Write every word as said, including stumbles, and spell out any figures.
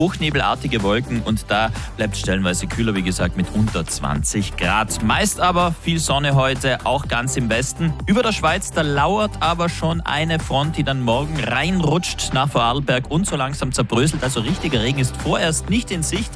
hochnebelartige Wolken und da bleibt stellenweise kühler, wie gesagt, mit unter zwanzig Grad. Meist aber viel Sonne heute, auch ganz im Westen. Über der Schweiz, da lauert aber schon eine Front, die dann morgen reinrutscht nach Vorarlberg und so langsam zerbröselt. Also richtiger Regen ist vorerst nicht in Sicht.